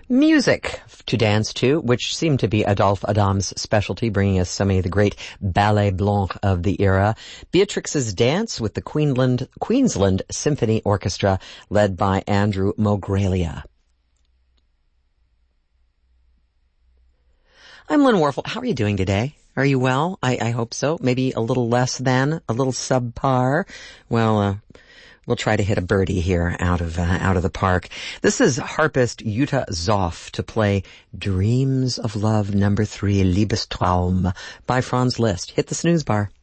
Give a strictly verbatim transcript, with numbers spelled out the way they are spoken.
Music to dance to, which seemed to be Adolphe Adam's specialty, bringing us so many of the great ballet blanc of the era. Beatrix's Dance with the Queensland, Queensland Symphony Orchestra, led by Andrew Mogrelia. I'm Lynn Warfel. How are you doing today? Are you well? I, I hope so. Maybe a little less than, a little subpar. Well, uh, we'll try to hit a birdie here out of, uh, out of the park. This is harpist Jutta Zoff to play Dreams of Love number three, Liebestraum, by Franz Liszt. Hit the snooze bar.